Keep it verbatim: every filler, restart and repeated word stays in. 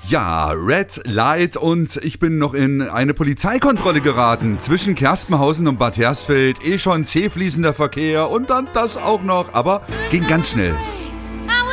Ja, Red Light und ich bin noch in eine Polizeikontrolle geraten. Zwischen Kerstenhausen und Bad Hersfeld, eh schon zäh fließender Verkehr und dann das auch noch, aber ging ganz schnell.